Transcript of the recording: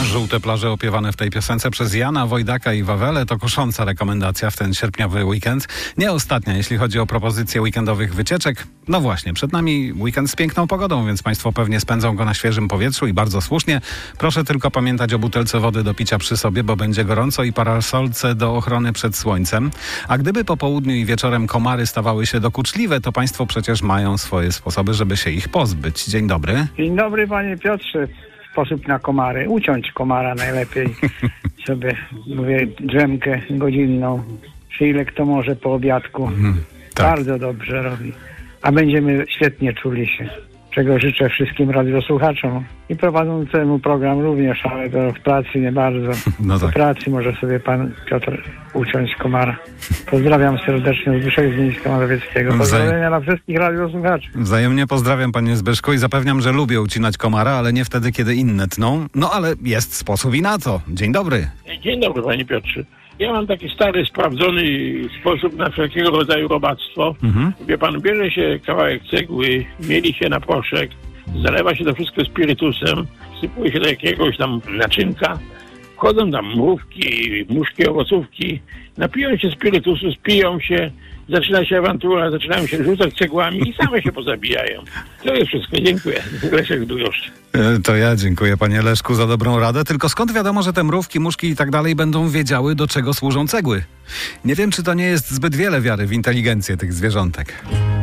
Żółte plaże opiewane w tej piosence przez Jana Wojdaka i Wawelę to kusząca rekomendacja w ten sierpniowy weekend. Nie ostatnia, jeśli chodzi o propozycje weekendowych wycieczek. No właśnie, przed nami weekend z piękną pogodą, więc Państwo pewnie spędzą go na świeżym powietrzu i bardzo słusznie. Proszę tylko pamiętać o butelce wody do picia przy sobie, bo będzie gorąco, i parasolce do ochrony przed słońcem. A gdyby po południu i wieczorem komary stawały się dokuczliwe, to Państwo przecież mają swoje sposoby, żeby się ich pozbyć. Dzień dobry. Dzień dobry, panie Piotrze. Sposób na komary. Uciąć komara najlepiej. Sobie, mówię, drzemkę godzinną. Czy ile kto może po obiadku. Tak. Bardzo dobrze robi. A będziemy świetnie czuli się. Czego życzę wszystkim radiosłuchaczom i prowadzącemu program również, ale to w pracy nie bardzo. No tak. W pracy może sobie pan Piotr uciąć komara. Pozdrawiam serdecznie, Zbyszek z Mińska Mazowieckiego. Pozdrowienia dla wszystkich radiosłuchaczy. Wzajemnie pozdrawiam, panie Zbyszku, i zapewniam, że lubię ucinać komara, ale nie wtedy, kiedy inne tną. No ale jest sposób i na to. Dzień dobry. Dzień dobry, panie Piotrze. Ja mam taki stary, sprawdzony sposób na wszelkiego rodzaju robactwo. Wie pan, bierze się kawałek cegły, mieli się na proszek, zalewa się to wszystko spirytusem, wsypuje się do jakiegoś tam naczynka, wchodzą tam mrówki, muszki, owocówki, napiją się spirytusu, spiją się, zaczyna się awantura, zaczynają się rzucać cegłami i same się pozabijają. To jest wszystko. Dziękuję. Leszek Długoszczy. To ja dziękuję, panie Leszku, za dobrą radę. Tylko skąd wiadomo, że te mrówki, muszki i tak dalej będą wiedziały, do czego służą cegły? Nie wiem, czy to nie jest zbyt wiele wiary w inteligencję tych zwierzątek.